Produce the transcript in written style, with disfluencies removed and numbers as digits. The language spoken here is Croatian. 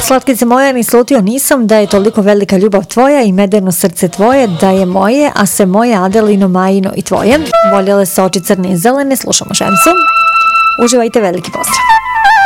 Slatkice moja, ni slutio nisam da je toliko velika ljubav tvoja i medeno srce tvoje, da je moje, a se moje Adelino, Majino i tvoje. Voljele se oči crne i zelene, slušamo Šemsu. Uživajte, veliki pozdrav.